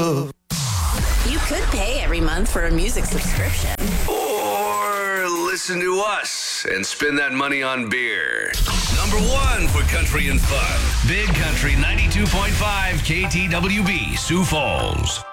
You could pay every month for a music subscription. Or listen to us and spend that money on beer. Number one for country and fun. Big Country 92.5 KTWB, Sioux Falls.